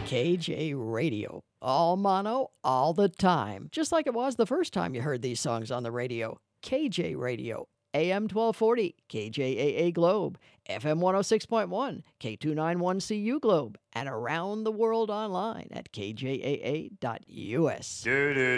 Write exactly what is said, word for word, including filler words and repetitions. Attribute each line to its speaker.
Speaker 1: K J Radio. All mono, all the time. Just like it was the first time you heard these songs on the radio. K J Radio. A M twelve forty, K J A A Globe, F M one oh six point one, K two ninety-one C U Globe, and around the world online at K J A A dot U S.
Speaker 2: Do do